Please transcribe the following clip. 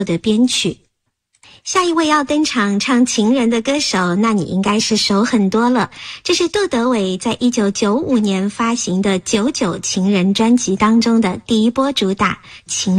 的编曲。下一位要登场唱情人的歌手，那你应该是熟很多了，这是杜德伟在1995年发行的《99情人》专辑当中的第一波主打《情